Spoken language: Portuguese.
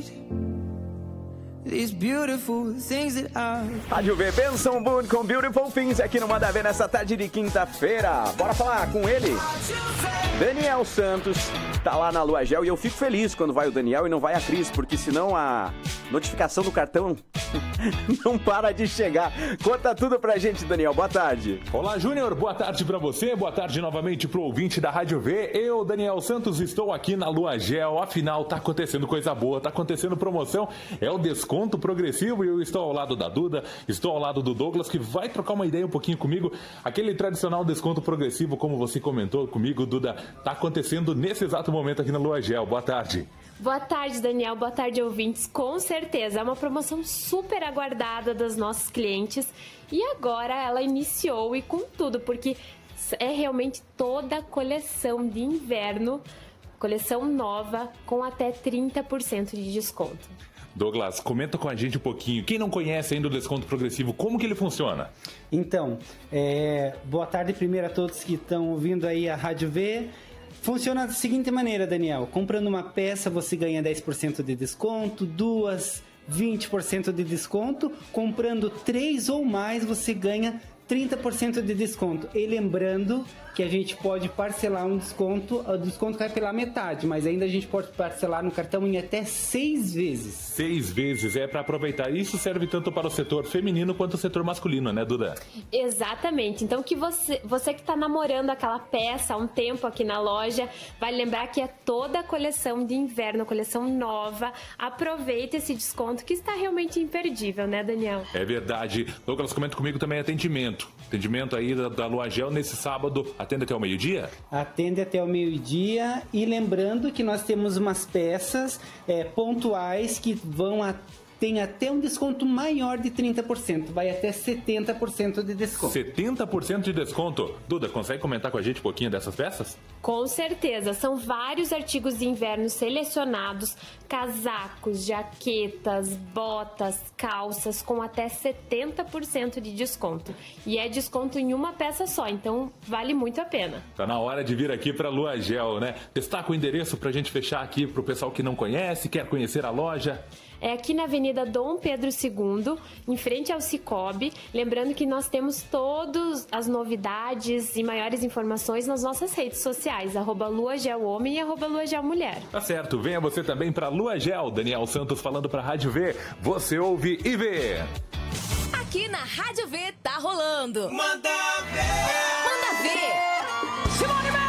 These beautiful things that I... Rádio V, Benson Boone com Beautiful Things aqui no Manda Ver nessa tarde de quinta-feira. Bora falar com ele. Daniel Santos tá lá na Lua Gel e eu fico feliz quando vai o Daniel e não vai a Cris, porque senão a notificação do cartão não para de chegar. Conta tudo pra gente, Daniel. Boa tarde. Olá, Júnior. Boa tarde pra você. Boa tarde novamente pro ouvinte da Rádio V. Eu, Daniel Santos, estou aqui na Lua Gel. Afinal, tá acontecendo coisa boa, tá acontecendo promoção. É o desconto progressivo e eu estou ao lado da Duda, estou ao lado do Douglas, que vai trocar uma ideia um pouquinho comigo. Aquele tradicional desconto progressivo, como você comentou comigo, Duda, tá acontecendo nesse exato momento aqui na Lua Gel. Boa tarde. Boa tarde, Daniel. Boa tarde, ouvintes. Com certeza, é uma promoção super aguardada dos nossos clientes e agora ela iniciou e com tudo, porque é realmente toda a coleção de inverno, coleção nova, com até 30% de desconto. Douglas, comenta com a gente um pouquinho. Quem não conhece ainda o desconto progressivo, como que ele funciona? Então, boa tarde primeiro a todos que estão ouvindo aí a Rádio V. Funciona da seguinte maneira, Daniel. Comprando uma peça, você ganha 10% de desconto, duas, 20% de desconto. Comprando 3 ou mais, você ganha 30% de desconto. E lembrando que a gente pode parcelar um desconto, o desconto cai pela metade, mas ainda a gente pode parcelar no cartão em até 6 vezes. 6 vezes, é para aproveitar. Isso serve tanto para o setor feminino quanto o setor masculino, né, Duda? Exatamente. Então, que você que está namorando aquela peça há um tempo aqui na loja, vai lembrar que é toda a coleção de inverno, coleção nova. Aproveita esse desconto que está realmente imperdível, né, Daniel? É verdade. Douglas, comenta comigo também atendimento. Atendimento aí da Lua Gel nesse sábado. Atende até o meio-dia? Atende até o meio-dia e lembrando que nós temos umas peças pontuais que tem até um desconto maior de 30%, vai até 70% de desconto. 70% de desconto? Duda, consegue comentar com a gente um pouquinho dessas peças? Com certeza, são vários artigos de inverno selecionados, casacos, jaquetas, botas, calças com até 70% de desconto. E é desconto em uma peça só, então vale muito a pena. Tá na hora de vir aqui pra Lua Gel, né? Destaca o endereço pra gente fechar aqui pro pessoal que não conhece, quer conhecer a loja. É aqui na Avenida Dom Pedro II, em frente ao Cicobi. Lembrando que nós temos todas as novidades e maiores informações nas nossas redes sociais, @LuaGelHomem e @LuaGelMulher. Tá certo, venha você também pra Lua Gel. Daniel Santos falando pra Rádio V. Você ouve e vê. Aqui na Rádio V tá rolando. Manda ver! Manda ver! Simone